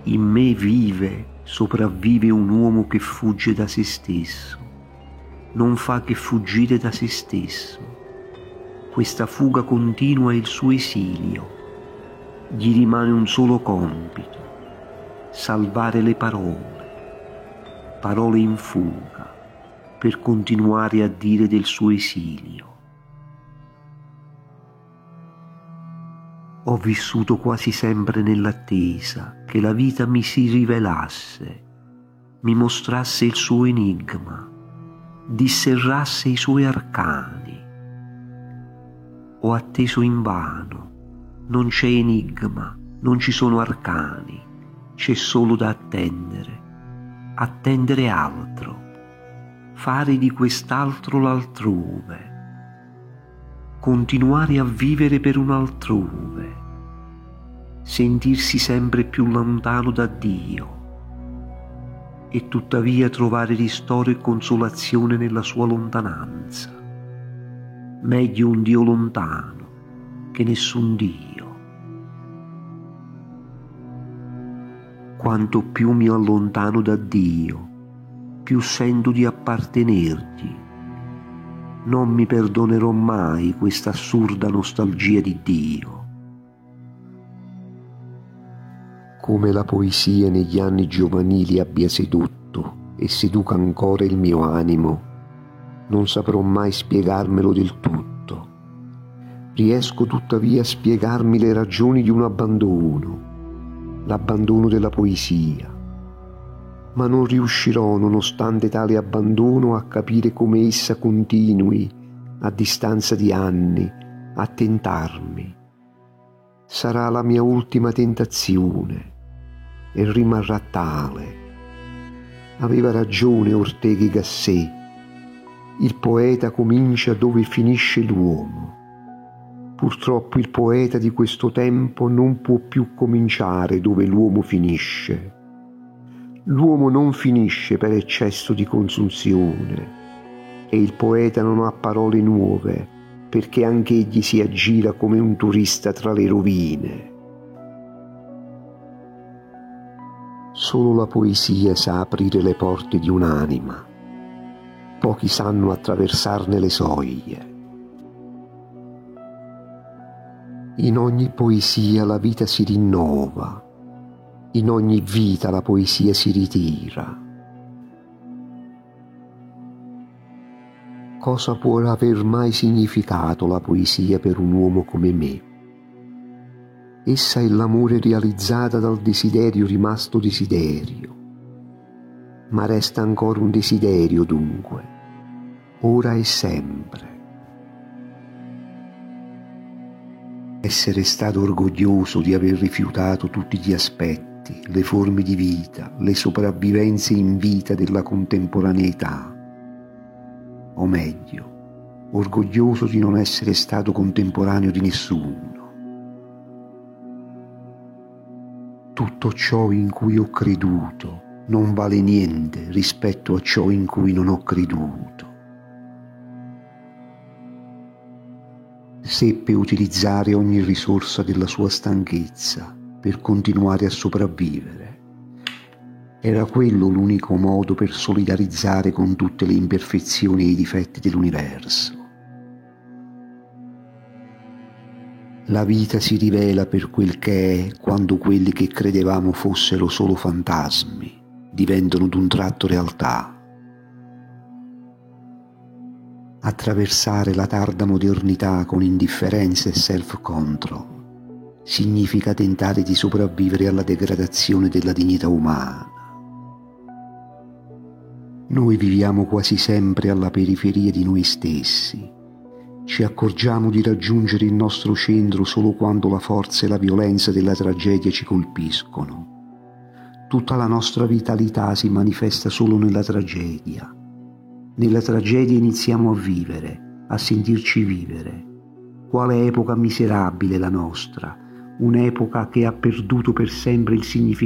In me vive, sopravvive un uomo che fugge da se stesso, non fa che fuggire da se stesso. Questa fuga continua è il suo esilio. Gli rimane un solo compito: salvare le parole in fuga, per continuare a dire del suo esilio. Ho vissuto quasi sempre nell'attesa che la vita mi si rivelasse, mi mostrasse il suo enigma, disserrasse i suoi arcani. Ho atteso invano, non c'è enigma, non ci sono arcani, c'è solo da attendere altro, fare di quest'altro l'altrove, continuare a vivere per un altrove, sentirsi sempre più lontano da Dio e tuttavia trovare ristoro e consolazione nella sua lontananza. Meglio un Dio lontano che nessun Dio. Quanto più mi allontano da Dio, più sento di appartenergli. Non mi perdonerò mai questa assurda nostalgia di Dio. Come la poesia negli anni giovanili abbia sedotto e seduca ancora il mio animo, non saprò mai spiegarmelo del tutto. Riesco tuttavia a spiegarmi le ragioni di un abbandono, l'abbandono della poesia, ma non riuscirò, nonostante tale abbandono, a capire come essa continui, a distanza di anni, a tentarmi. Sarà la mia ultima tentazione e rimarrà tale. Aveva ragione Ortega y Gasset: il poeta comincia dove finisce l'uomo. Purtroppo il poeta di questo tempo non può più cominciare dove l'uomo finisce. L'uomo non finisce per eccesso di consunzione e il poeta non ha parole nuove perché anche egli si aggira come un turista tra le rovine. Solo la poesia sa aprire le porte di un'anima. Pochi sanno attraversarne le soglie. In ogni poesia la vita si rinnova. In ogni vita la poesia si ritira. Cosa può aver mai significato la poesia per un uomo come me? Essa è l'amore realizzata dal desiderio rimasto desiderio. Ma resta ancora un desiderio dunque, ora e sempre. Essere stato orgoglioso di aver rifiutato tutti gli aspetti, le forme di vita, le sopravvivenze in vita della contemporaneità. O meglio, orgoglioso di non essere stato contemporaneo di nessuno. Tutto ciò in cui ho creduto non vale niente rispetto a ciò in cui non ho creduto. Seppe utilizzare ogni risorsa della sua stanchezza per continuare a sopravvivere. Era quello l'unico modo per solidarizzare con tutte le imperfezioni e i difetti dell'universo. La vita si rivela per quel che è quando quelli che credevamo fossero solo fantasmi diventano d'un tratto realtà. Attraversare la tarda modernità con indifferenza e self-control significa tentare di sopravvivere alla degradazione della dignità umana. Noi viviamo quasi sempre alla periferia di noi stessi. Ci accorgiamo di raggiungere il nostro centro solo quando la forza e la violenza della tragedia ci colpiscono. Tutta la nostra vitalità si manifesta solo nella tragedia. Nella tragedia iniziamo a vivere, a sentirci vivere. Quale epoca miserabile la nostra, un'epoca che ha perduto per sempre il significato